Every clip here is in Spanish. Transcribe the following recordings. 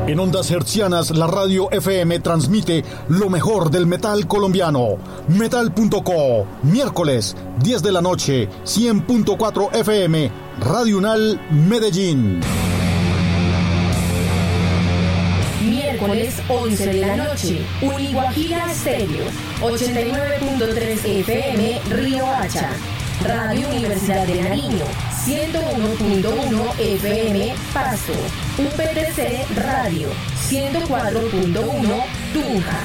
En ondas hertzianas, la radio FM transmite lo mejor del metal colombiano. Metal.co, miércoles, 10 de la noche, 100.4 FM, Radio Unal, Medellín. Miércoles, 11 de la noche, Uniguajira Stereo, 89.3 FM, Río Hacha. Radio Universidad de Nariño, 101.1 FM, Pasto. UPTC Radio, 104.1, Tunja.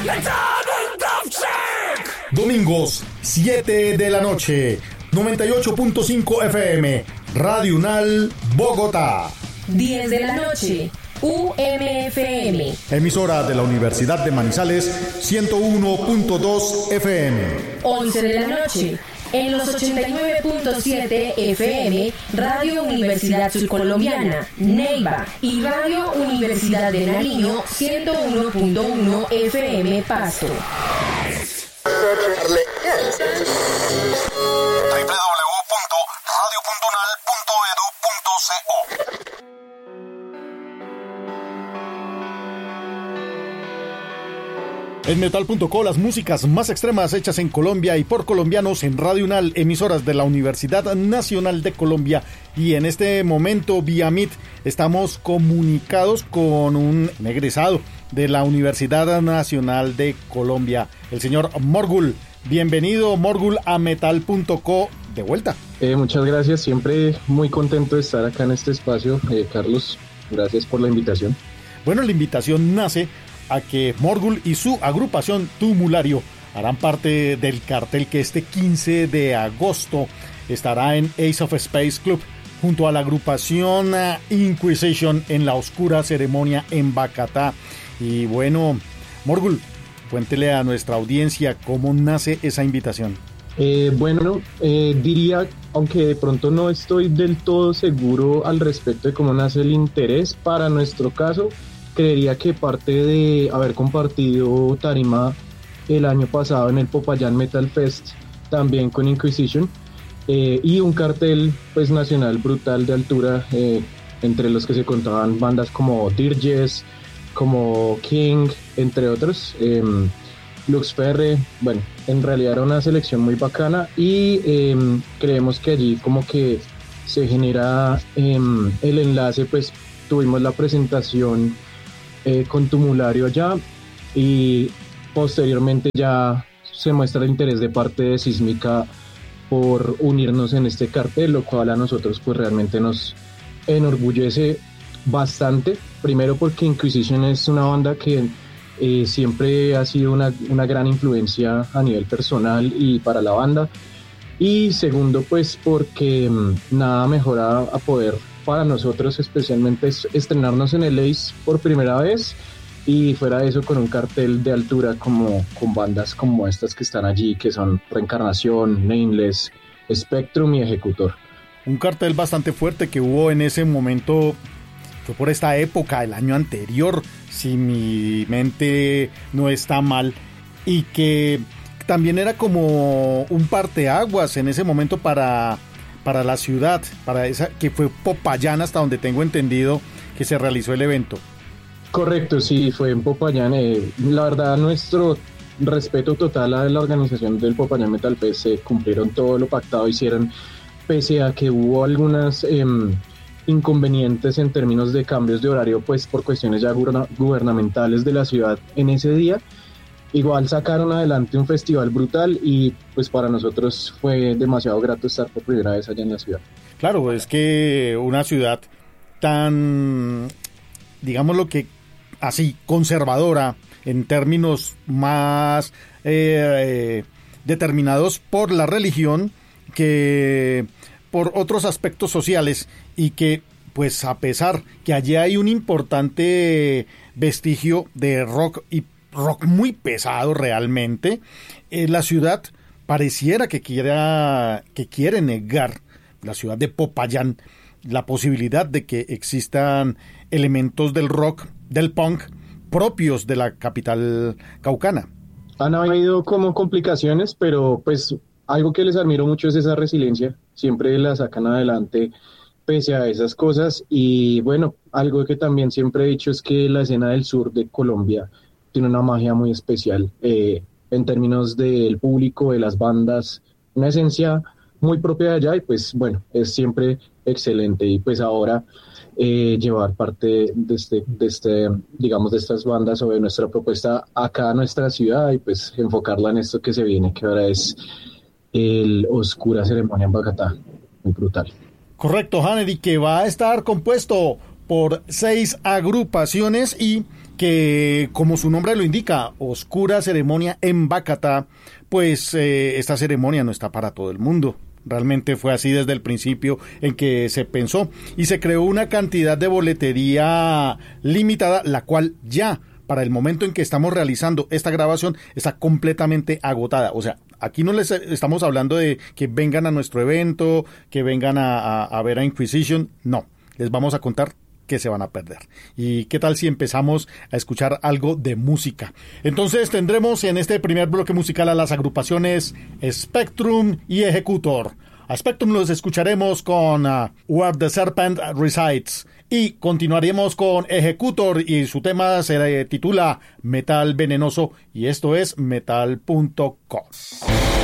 Domingos, 7 de la noche, 98.5 FM, Radio Unal, Bogotá. 10 de la noche, UMFM. Emisora de la Universidad de Manizales, 101.2 FM. 11 de la noche, en los 89.7 FM, Radio Universidad Subcolombiana, Neiva, y Radio Universidad de Nariño, 101.1 FM, Pasto. www.radio.unal.edu.co. En Metal.co, las músicas más extremas hechas en Colombia y por colombianos en Radio Unal, emisoras de la Universidad Nacional de Colombia. Y en este momento, vía Meet, estamos comunicados con un egresado de la Universidad Nacional de Colombia, el señor Morgul. Bienvenido, Morgul, a Metal.co de vuelta. Muchas gracias, siempre muy contento de estar acá en este espacio, Carlos. Gracias por la invitación. Bueno, la invitación nace a que Morgul y su agrupación Tumulario harán parte del cartel que este 15 de agosto estará en Ace of Space Club junto a la agrupación Inquisition en la oscura ceremonia en Bacatá. Y bueno, Morgul, cuéntele a nuestra audiencia cómo nace esa invitación. Diría, aunque de pronto no estoy del todo seguro al respecto de cómo nace el interés, para nuestro caso, creería que parte de haber compartido tarima el año pasado en el Popayán Metal Fest, también con Inquisition, y un cartel pues nacional brutal de altura, entre los que se contaban bandas como Dirges, como King, entre otros, Lux Ferre. Bueno, en realidad era una selección muy bacana y creemos que allí como que se genera el enlace. Pues tuvimos la presentación con Tumulario allá y posteriormente ya se muestra el interés de parte de Sísmica por unirnos en este cartel, lo cual a nosotros pues realmente nos enorgullece bastante. Primero porque Inquisition es una banda que siempre ha sido una gran influencia a nivel personal y para la banda, y segundo pues porque nada mejor a poder para nosotros especialmente estrenarnos en el Ace por primera vez, y fuera de eso con un cartel de altura como con bandas como estas que están allí, que son Reencarnación, Nameless, Spectrum y Ejecutor. Un cartel bastante fuerte que hubo en ese momento. Fue por esta época, el año anterior, si mi mente no está mal, y que también era como un parteaguas en ese momento para la ciudad, para esa que fue Popayán, hasta donde tengo entendido que se realizó el evento. Correcto, sí, fue en Popayán. La verdad, nuestro respeto total a la organización del Popayán Metal Fest. Se cumplieron todo lo pactado, hicieron, pese a que hubo algunas inconvenientes en términos de cambios de horario, pues por cuestiones ya gubernamentales de la ciudad en ese día. Igual sacaron adelante un festival brutal y pues para nosotros fue demasiado grato estar por primera vez allá en la ciudad. Claro, es que una ciudad tan, digámoslo que así, conservadora en términos más determinados por la religión que por otros aspectos sociales, y que pues a pesar que allí hay un importante vestigio de rock, y rock muy pesado realmente, la ciudad pareciera que quiere negar, la ciudad de Popayán, la posibilidad de que existan elementos del rock, del punk propios de la capital caucana. Han habido como complicaciones, pero pues algo que les admiro mucho es esa resiliencia, siempre la sacan adelante pese a esas cosas. Y bueno, algo que también siempre he dicho es que la escena del sur de Colombia tiene una magia muy especial en términos del público, de las bandas, una esencia muy propia de allá y pues bueno, es siempre excelente y pues ahora llevar parte digamos, de estas bandas o de nuestra propuesta acá a nuestra ciudad y pues enfocarla en esto que se viene, que ahora es el Oscura Ceremonia en Bogotá, muy brutal. Correcto, Hanedy, que va a estar compuesto por 6 agrupaciones y que, como su nombre lo indica, Oscura Ceremonia en Bogotá, pues esta ceremonia no está para todo el mundo. Realmente fue así desde el principio en que se pensó y se creó una cantidad de boletería limitada, la cual ya para el momento en que estamos realizando esta grabación está completamente agotada. O sea, aquí no les estamos hablando de que vengan a nuestro evento, que vengan a ver a Inquisition, no, les vamos a contar que se van a perder. ¿Y qué tal si empezamos a escuchar algo de música? Entonces tendremos en este primer bloque musical a las agrupaciones Spectrum y Executor. A Spectrum los escucharemos con Where the Serpent Resides y continuaremos con Executor y su tema se titula Metal Venenoso y esto es metal.com.